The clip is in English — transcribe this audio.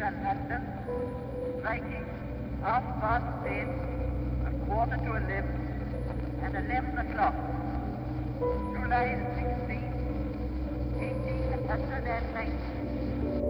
London, striking 10:30, 11:15, and 11 o'clock. July 16, 1890.